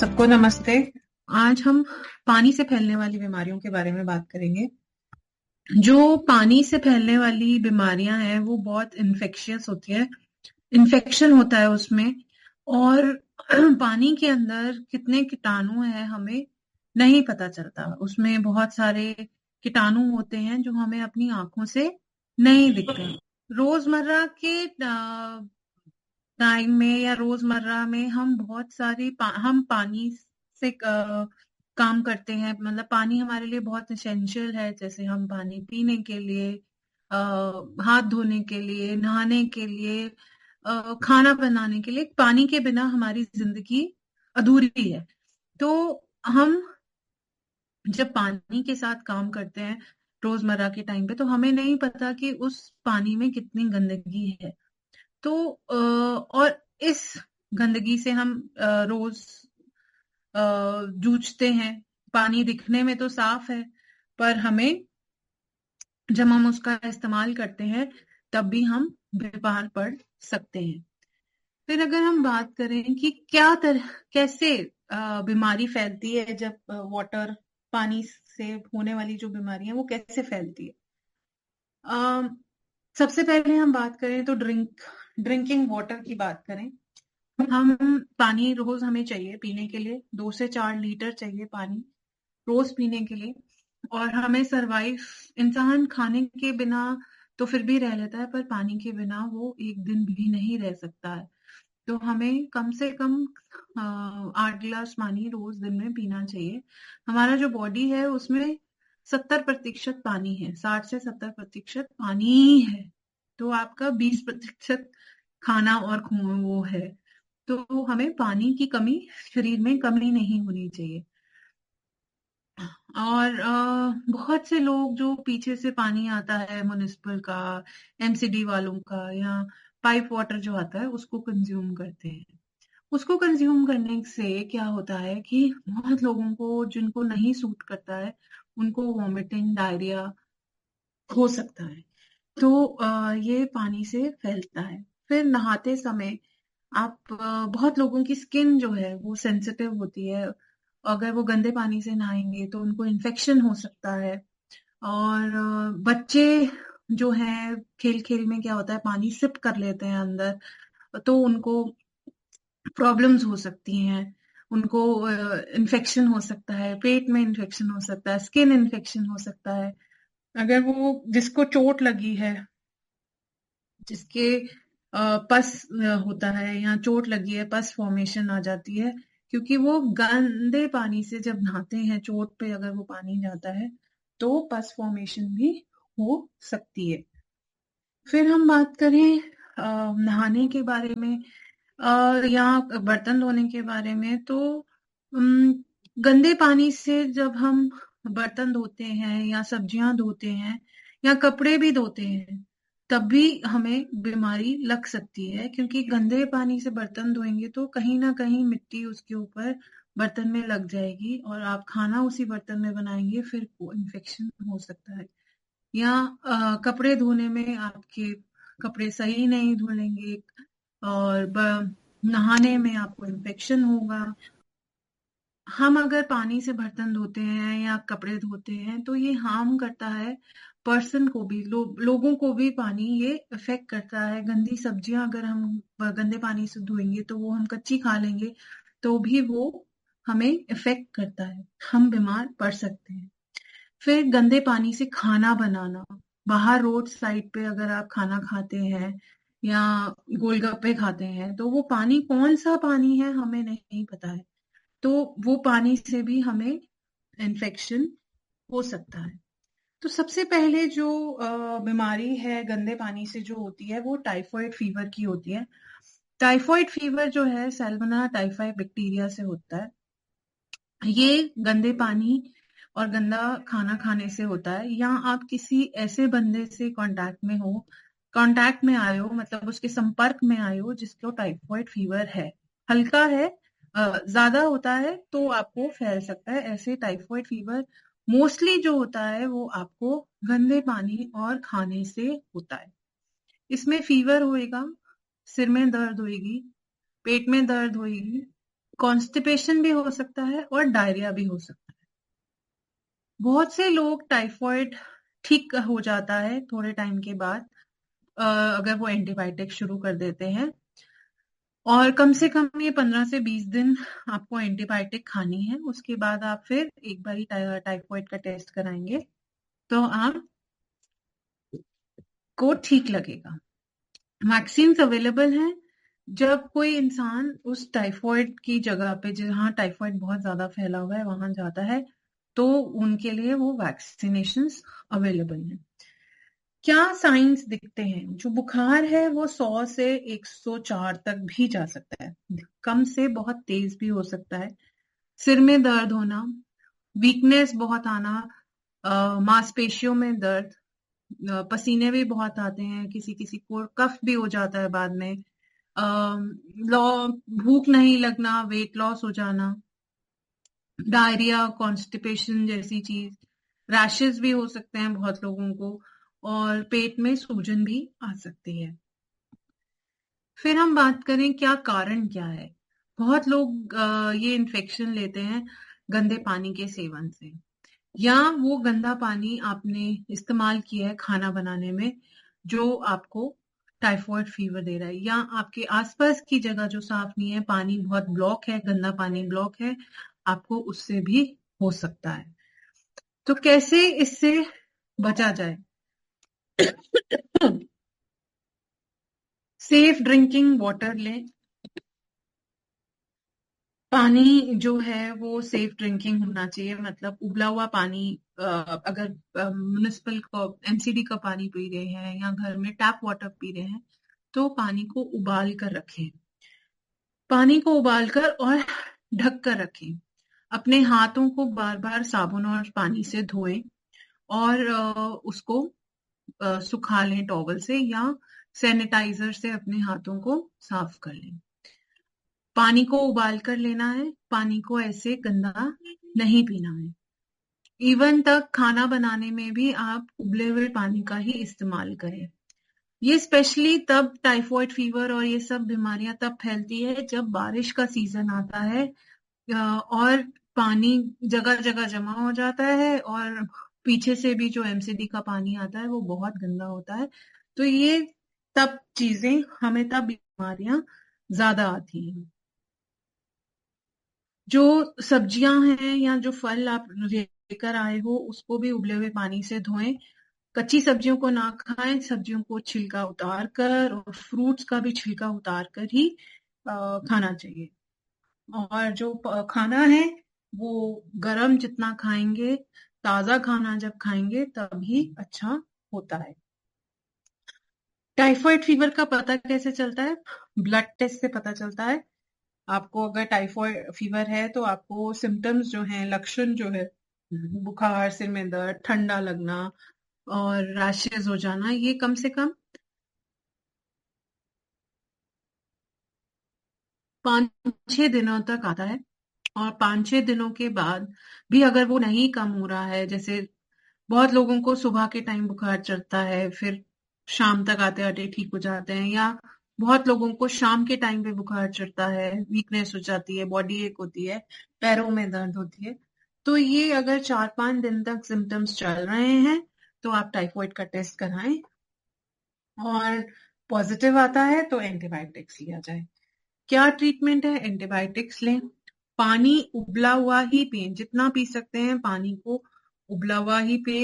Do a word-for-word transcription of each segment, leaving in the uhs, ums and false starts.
सबको नमस्ते। आज हम पानी से फैलने वाली बीमारियों के बारे में बात करेंगे। जो पानी से फैलने वाली बीमारियां हैं वो बहुत इन्फेक्शियस होती है, इन्फेक्शन होता है उसमें। और पानी के अंदर कितने कीटाणु हैं हमें नहीं पता चलता। उसमें बहुत सारे कीटाणु होते हैं जो हमें अपनी आंखों से नहीं दिखते। रोजमर्रा के टाइम में या रोजमर्रा में हम बहुत सारी पा, हम पानी से अ, काम करते हैं। मतलब पानी हमारे लिए बहुत इसेंशियल है। जैसे हम पानी पीने के लिए, आ, हाथ धोने के लिए, नहाने के लिए, अ, खाना बनाने के लिए पानी के बिना हमारी जिंदगी अधूरी है। तो हम जब पानी के साथ काम करते हैं रोजमर्रा के टाइम पे, तो हमें नहीं पता कि उस पानी में कितनी गंदगी है। तो अ, और इस गंदगी से हम अ, रोज अ, जूझते हैं। पानी दिखने में तो साफ है, पर हमें जब हम उसका इस्तेमाल करते हैं तब भी हम बीमार पड़ सकते हैं। फिर अगर हम बात करें कि क्या तरह कैसे अ, बीमारी फैलती है, जब वाटर पानी से होने वाली जो बीमारी है वो कैसे फैलती है। अ, सबसे पहले हम बात करें तो ड्रिंक ड्रिंकिंग वाटर की बात करें। हम पानी रोज हमें चाहिए पीने के लिए, दो से चार लीटर चाहिए पानी रोज पीने के लिए। और हमें सरवाइव, इंसान खाने के बिना तो फिर भी रह लेता है, पर पानी के बिना वो एक दिन भी नहीं रह सकता है। तो हमें कम से कम अ, आठ गिलास पानी रोज दिन में पीना चाहिए। हमारा जो बॉडी है उसमें सत्तर प्रतिशत पानी है, साठ से सत्तर प्रतिशत पानी ही है। तो आपका बीस प्रतिशत खाना और खून वो है। तो हमें पानी की कमी, शरीर में कमी नहीं होनी चाहिए। और अ, बहुत से लोग जो पीछे से पानी आता है म्युनिसिपल का, एमसीडी वालों का, या पाइप वाटर जो आता है उसको कंज्यूम करते हैं। उसको कंज्यूम करने से क्या होता है कि बहुत लोगों को, जिनको नहीं सूट करता है, उनको वॉमिटिंग, डायरिया हो सकता है। तो अ, ये पानी से फैलता है। फिर नहाते समय आप अ, बहुत लोगों की स्किन जो है वो सेंसिटिव होती है। अगर वो गंदे पानी से नहाएंगे तो उनको इन्फेक्शन हो सकता है। और अ, बच्चे जो हैं, खेल खेल में क्या होता है, पानी सिप कर लेते हैं अंदर, तो उनको प्रॉब्लम्स हो सकती हैं। उनको इन्फेक्शन हो सकता है, पेट में इन्फेक्शन हो सकता है, स्किन इन्फेक्शन हो सकता है। अगर वो, जिसको चोट लगी है, जिसके अ, पस अ, होता है या चोट लगी है, पस फॉर्मेशन आ जाती है, क्योंकि वो गंदे पानी से जब नहाते हैं, चोट पे अगर वो पानी जाता है तो पस फॉर्मेशन भी हो सकती है। फिर हम बात करें अ, नहाने के बारे में अ, या बर्तन धोने के बारे में, तो अम, गंदे पानी से जब हम बर्तन धोते हैं या सब्जियां धोते हैं या कपड़े भी धोते हैं, तब भी हमें बीमारी लग सकती है। क्योंकि गंदे पानी से बर्तन धोएंगे तो कहीं ना कहीं मिट्टी उसके ऊपर बर्तन में लग जाएगी और आप खाना उसी बर्तन में बनाएंगे, फिर इन्फेक्शन हो सकता है। या अ, कपड़े धोने में आपके कपड़े सही नहीं धुलेंगे और ब, नहाने में आपको इन्फेक्शन होगा। हम अगर पानी से बर्तन धोते हैं या कपड़े धोते हैं तो ये हार्म करता है पर्सन को भी, लो, लोगों को भी पानी ये इफेक्ट करता है। गंदी सब्जियां अगर हम गंदे पानी से धोएंगे तो वो हम कच्ची खा लेंगे, तो भी वो हमें इफेक्ट करता है, हम बीमार पड़ सकते हैं। फिर गंदे पानी से खाना बनाना, बाहर रोड साइड पे अगर आप खाना खाते हैं या गोलगप्पे खाते हैं, तो वो पानी कौन सा पानी है हमें नहीं पता है। तो वो पानी से भी हमें इन्फेक्शन हो सकता है। तो सबसे पहले जो अ, बीमारी है गंदे पानी से जो होती है वो टाइफॉइड फीवर की होती है। टाइफॉइड फीवर जो है सैल्मोनेला टाइफाई बैक्टीरिया से होता है। ये गंदे पानी और गंदा खाना खाने से होता है, या आप किसी ऐसे बंदे से कांटेक्ट में हो, कांटेक्ट में आए हो, मतलब उसके संपर्क में आए हो जिसको टाइफॉइड फीवर है। हल्का है, अ, ज्यादा होता है तो आपको फैल सकता है। ऐसे टाइफॉइड फीवर मोस्टली जो होता है वो आपको गंदे पानी और खाने से होता है। इसमें फीवर होएगा, सिर में दर्द होएगी, पेट में दर्द होएगी, कॉन्स्टिपेशन भी हो सकता है और डायरिया भी हो सकता है। बहुत से लोग टाइफॉइड ठीक हो जाता है थोड़े टाइम के बाद, अ, अगर वो एंटीबायोटिक शुरू कर देते हैं, और कम से कम ये पंद्रह से बीस दिन आपको एंटीबायोटिक खानी है। उसके बाद आप फिर एक बार टाइफॉइड का टेस्ट कराएंगे तो आप को ठीक लगेगा। वैक्सीन अवेलेबल हैं। जब कोई इंसान उस टाइफॉइड की जगह पे, जहाँ टाइफॉइड बहुत ज्यादा फैला हुआ है, वहां जाता है, तो उनके लिए वो वैक्सीनेशन अवेलेबल है। क्या साइंस दिखते हैं? जो बुखार है वो सौ से एक सौ चार तक भी जा सकता है, कम से बहुत तेज भी हो सकता है। सिर में दर्द होना, वीकनेस बहुत आना, मांसपेशियों में दर्द, अ, पसीने भी बहुत आते हैं, किसी किसी को कफ भी हो जाता है बाद में, लॉ भूख नहीं लगना, वेट लॉस हो जाना, डायरिया, कॉन्स्टिपेशन जैसी चीज, रैशेस भी हो सकते हैं बहुत लोगों को, और पेट में सूजन भी आ सकती है। फिर हम बात करें क्या कारण क्या है। बहुत लोग अ, ये इन्फेक्शन लेते हैं गंदे पानी के सेवन से, या वो गंदा पानी आपने इस्तेमाल किया है खाना बनाने में जो आपको टाइफॉइड फीवर दे रहा है, या आपके आसपास की जगह जो साफ नहीं है, पानी बहुत ब्लॉक है, गंदा पानी ब्लॉक है, आपको उससे भी हो सकता है। तो कैसे इससे बचा जाए? सेफ ड्रिंकिंग वाटर लें। पानी जो है वो सेफ ड्रिंकिंग होना चाहिए, मतलब उबला हुआ पानी, अ, अगर म्युनिसिपल को एमसीडी का पानी पी रहे हैं या घर में टैप वाटर पी रहे हैं, तो पानी को उबाल कर रखें। पानी को उबालकर और ढक कर रखें। अपने हाथों को बार बार साबुन और पानी से धोएं, और अ, उसको अ, सुखा लें टॉवल से, या सैनिटाइजर से अपने हाथों को साफ कर लें। पानी को उबाल कर लेना है, पानी को ऐसे गंदा नहीं पीना है। इवन तक खाना बनाने में भी आप उबले हुए पानी का ही इस्तेमाल करें। ये स्पेशली तब टाइफॉइड फीवर और ये सब बीमारियां तब फैलती है जब बारिश का सीजन आता है, अ, और पानी जगह जगह जमा हो जाता है, और पीछे से भी जो एमसीडी का पानी आता है वो बहुत गंदा होता है। तो ये तब चीजें हमें तब बीमारियां ज्यादा आती हैं। जो सब्जियां हैं या जो फल आप लेकर आए हो उसको भी उबले हुए पानी से धोएं। कच्ची सब्जियों को ना खाएं, सब्जियों को छिलका उतार कर, और फ्रूट्स का भी छिलका उतार कर ही अ, खाना चाहिए। और जो प- खाना है वो गरम जितना खाएंगे, ताजा खाना जब खाएंगे तभी अच्छा होता है। टाइफॉइड फीवर का पता कैसे चलता है? ब्लड टेस्ट से पता चलता है। आपको अगर टाइफॉइड फीवर है तो आपको सिम्टम्स जो हैं, लक्षण जो है, बुखार, सिर में दर्द, ठंडा लगना और रैशेज हो जाना, ये कम से कम पाँच छह दिनों तक आता है। और पाँच छह दिनों के बाद भी अगर वो नहीं कम हो रहा है, जैसे बहुत लोगों को सुबह के टाइम बुखार चढ़ता है, फिर शाम तक आते आते ठीक हो जाते हैं, या बहुत लोगों को शाम के टाइम पे बुखार चढ़ता है, वीकनेस हो जाती है, बॉडी एक होती है, पैरों में दर्द होती है, तो ये अगर चार पांच दिन तक सिम्टम्स चल रहे हैं तो आप टाइफॉइड का टेस्ट कराएं, और पॉजिटिव आता है तो एंटीबायोटिक्स लिया जाए। क्या ट्रीटमेंट है? एंटीबायोटिक्स लें। पानी उबला हुआ ही पिए, जितना पी सकते हैं पानी को उबला हुआ ही पिए।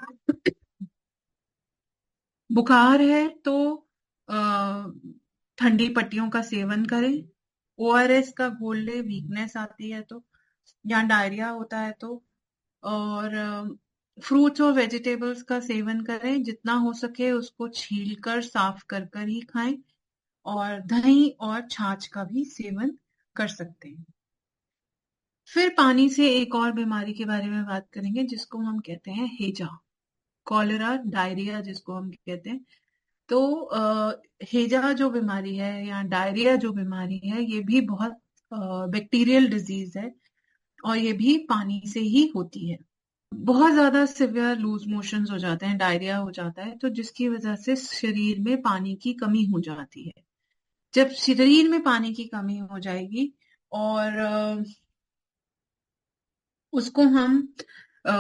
बुखार है तो अ, ठंडी पट्टियों का सेवन करें। ओआरएस का घोल ले, वीकनेस आती है तो, या डायरिया होता है तो। और फ्रूट्स और वेजिटेबल्स का सेवन करें, जितना हो सके उसको छील कर साफ कर कर ही खाएं। और दही और छाछ का भी सेवन कर सकते हैं। फिर पानी से एक और बीमारी के बारे में बात करेंगे जिसको हम कहते हैं हेजा, कॉलेरा डायरिया जिसको हम कहते हैं। तो अ, हेजा जो बीमारी है या डायरिया जो बीमारी है, ये भी बहुत बैक्टीरियल डिजीज है, और ये भी पानी से ही होती है। बहुत ज्यादा सिवियर लूज मोशंस हो जाते हैं, डायरिया हो जाता है, तो जिसकी वजह से शरीर में पानी की कमी हो जाती है। जब शरीर में पानी की कमी हो जाएगी और अ, उसको हम अ,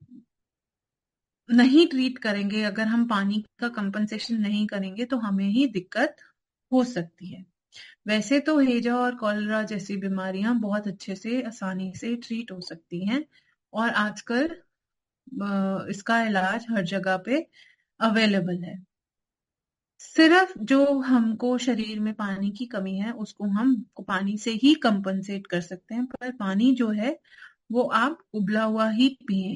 नहीं ट्रीट करेंगे, अगर हम पानी का कंपनसेशन नहीं करेंगे तो हमें ही दिक्कत हो सकती है। वैसे तो हेजा और कॉलरा जैसी बीमारियां बहुत अच्छे से आसानी से ट्रीट हो सकती हैं, और आजकल अ, इसका इलाज हर जगह पे अवेलेबल है। सिर्फ जो हमको शरीर में पानी की कमी है उसको हम पानी से ही कंपनसेट कर सकते हैं, पर पानी जो है वो आप उबला हुआ ही पिए।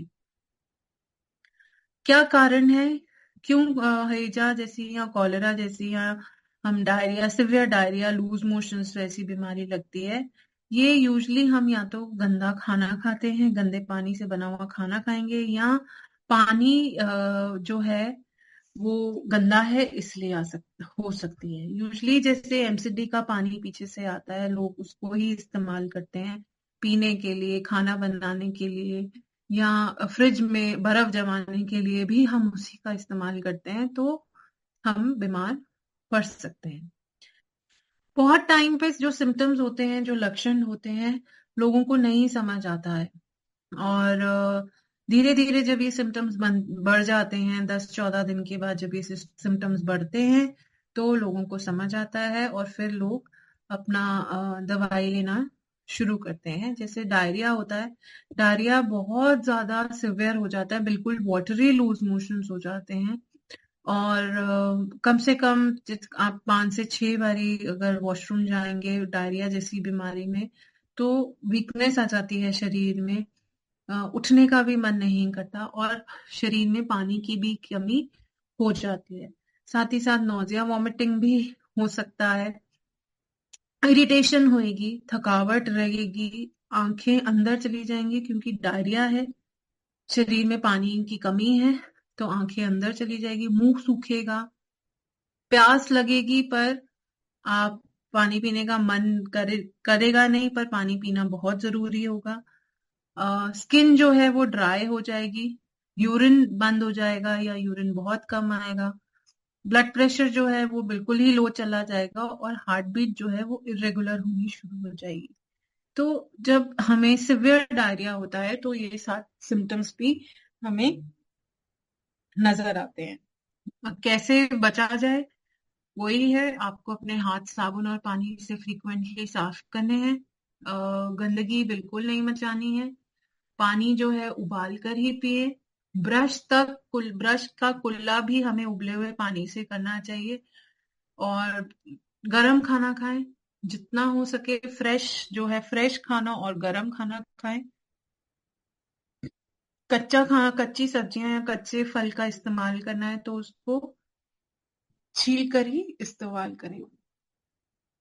क्या कारण है, क्यों अ, हैजा जैसी या कॉलेरा जैसी या हम diarrhoea, severe diarrhoea, loose motions जैसी बीमारी लगती है? ये यूजली हम या तो गंदा खाना खाते हैं, गंदे पानी से बना हुआ खाना खाएंगे, या पानी अ, जो है वो गंदा है इसलिए आ सक हो सकती है। यूजली जैसे एमसीडी का पानी पीछे से आता है, लोग उसको ही इस्तेमाल करते हैं पीने के लिए, खाना बनाने के लिए, या फ्रिज में बर्फ जमाने के लिए भी हम उसी का इस्तेमाल करते हैं, तो हम बीमार पड़ सकते हैं। बहुत टाइम पे जो सिम्टम्स होते हैं, जो लक्षण होते हैं, लोगों को नहीं समझ आता है, और धीरे धीरे जब ये सिम्टम्स बढ़ जाते हैं, दस चौदह दिन के बाद जब ये सिम्टम्स बढ़ते हैं तो लोगों को समझ आता है, और फिर लोग अपना अ, दवाई लेना शुरू करते हैं। जैसे डायरिया होता है, डायरिया बहुत ज्यादा सिवियर हो जाता है, बिल्कुल वाटरी लूज मोशंस हो जाते हैं, और अ, कम से कम जित- आप पांच से छह बारी अगर वॉशरूम जाएंगे डायरिया जैसी बीमारी में, तो वीकनेस आ जाती है शरीर में, अ, उठने का भी मन नहीं करता, और शरीर में पानी की भी कमी हो जाती है। साथ ही साथ नौजिया, वॉमिटिंग भी हो सकता है, इरिटेशन होएगी, थकावट रहेगी, आंखें अंदर चली जाएंगी, क्योंकि डायरिया है, शरीर में पानी की कमी है, तो आंखें अंदर चली जाएगी, मुंह सूखेगा, प्यास लगेगी, पर आप पानी पीने का मन करे करेगा नहीं, पर पानी पीना बहुत जरूरी होगा। स्किन जो है वो ड्राई हो जाएगी, यूरिन बंद हो जाएगा या यूरिन बहुत कम आएगा, ब्लड प्रेशर जो है वो बिल्कुल ही लो चला जाएगा, और हार्ट बीट जो है वो इरेगुलर होनी शुरू हो जाएगी। तो जब हमें सिवियर डायरिया होता है तो ये सात सिम्टम्स भी हमें नजर आते हैं। अब कैसे बचा जाए, वही है, आपको अपने हाथ साबुन और पानी से फ्रीक्वेंटली साफ करने हैं, अ, गंदगी बिल्कुल नहीं मचानी है, पानी जो है उबाल कर ही पिए, ब्रश तक कुल ब्रश का कुल्ला भी हमें उबले हुए पानी से करना चाहिए, और गरम खाना खाएं, जितना हो सके फ्रेश जो है फ्रेश खाना और गरम खाना खाएं। कच्चा खाना, कच्ची सब्जियां या कच्चे फल का इस्तेमाल करना है तो उसको छील कर ही इस्तेमाल करें।